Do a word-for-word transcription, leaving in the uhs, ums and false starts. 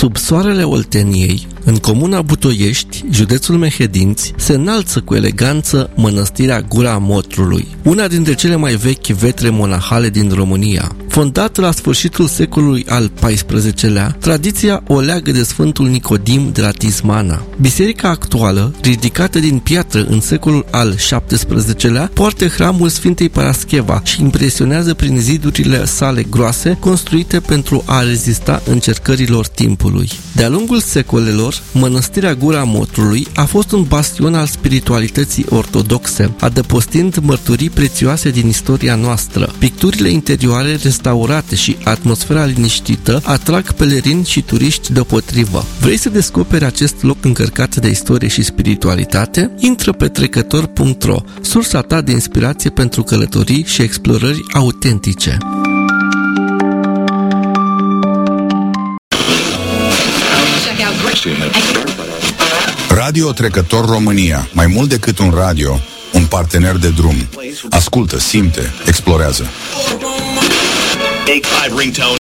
Sub soarele Olteniei, în comuna Butoiești, județul Mehedinți, se înalță cu eleganță mănăstirea Gura Motrului, una dintre cele mai vechi vetre monahale din România. Fondată la sfârșitul secolului al paisprezecelea, tradiția o leagă de Sfântul Nicodim de la Tismana. Biserica actuală, ridicată din piatră în secolul al șaptesprezecelea, poartă hramul Sfintei Parascheva și impresionează prin zidurile sale groase, construite pentru a rezista încercărilor timpului. De-a lungul secolelor, mănăstirea Gura Motrului a fost un bastion al spiritualității ortodoxe, adăpostind mărturii prețioase din istoria noastră. Picturile interioare restaurate și atmosfera liniștită atrag pelerini și turiști deopotrivă. Vrei să descoperi acest loc încărcat de istorie și spiritualitate? Intră pe trecător punct ro, sursa ta de inspirație pentru călătorii și explorări autentice. Radio Trecător România. Mai mult decât un radio, un partener de drum. Ascultă, simte, explorează.